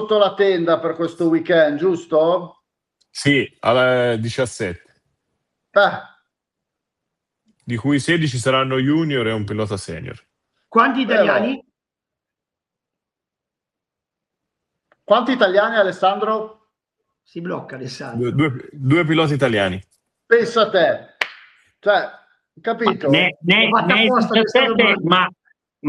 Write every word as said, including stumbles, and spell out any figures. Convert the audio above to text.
sotto la tenda per questo weekend, giusto? Sì, alle diciassette. Eh. Di cui sedici saranno junior e un pilota senior. Quanti italiani? Però... Quanti italiani, Alessandro? Si blocca Alessandro. Due, due, due piloti italiani. Pensa a te. Cioè, capito? Ne, ne, L'ho fatta ne apposta, diciassette, ma